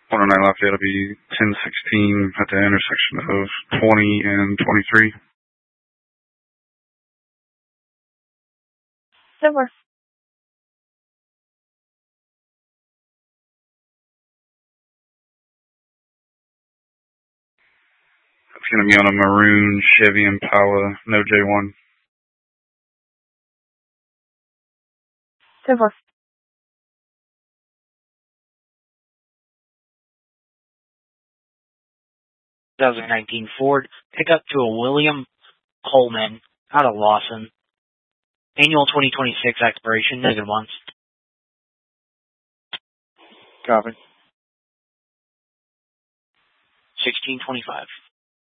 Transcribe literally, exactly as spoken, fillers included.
one oh nine Lafayette will be ten sixteen at the intersection of twenty and twenty-three. Silver. It's going to be on a maroon Chevy Impala, no J one. Silver. twenty nineteen Ford pickup to a William Coleman out of Lawson. Annual twenty twenty-six expiration, negative ones. Copy. sixteen twenty-five.